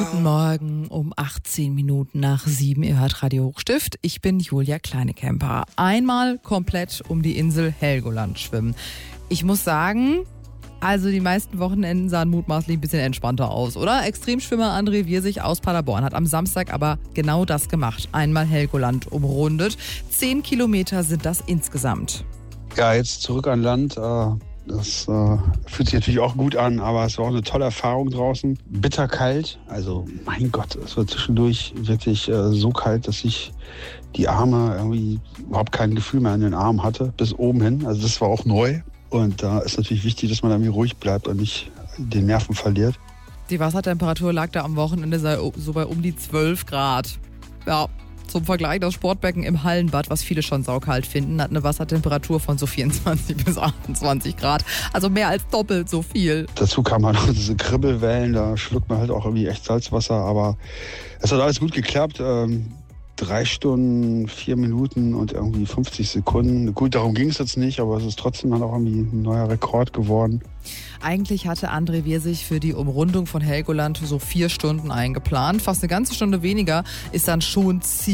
Guten Morgen um 18 Minuten nach 7. Ihr hört Radio Hochstift. Ich bin Julia Kleinekemper. Einmal komplett um die Insel Helgoland schwimmen. Ich muss sagen, also die meisten Wochenenden sahen mutmaßlich ein bisschen entspannter aus, oder? Extremschwimmer André Wirsig aus Paderborn hat am Samstag aber genau das gemacht. Einmal Helgoland umrundet. 10 Kilometer sind das insgesamt. Ja, jetzt zurück an Land. Das fühlt sich natürlich auch gut an, aber es war auch eine tolle Erfahrung draußen. Bitterkalt, also mein Gott, es war zwischendurch wirklich so kalt, dass ich die Arme irgendwie überhaupt kein Gefühl mehr an den Armen hatte, bis oben hin. Also das war auch neu. Und da ist natürlich wichtig, dass man irgendwie ruhig bleibt und nicht den Nerven verliert. Die Wassertemperatur lag da am Wochenende so bei um die 12 Grad. Ja, zum Vergleich, das Sportbecken im Hallenbad, was viele schon saukalt finden, hat eine Wassertemperatur von so 24 bis 28 Grad. Also mehr als doppelt so viel. Dazu kamen halt noch diese Kribbelwellen, da schluckt man halt auch irgendwie echt Salzwasser. Aber es hat alles gut geklappt. 3 Stunden, 4 Minuten und irgendwie 50 Sekunden. Gut, darum ging es jetzt nicht, aber es ist trotzdem dann auch irgendwie ein neuer Rekord geworden. Eigentlich hatte André Wirsig für die Umrundung von Helgoland so 4 Stunden eingeplant. Fast eine ganze Stunde weniger ist dann schon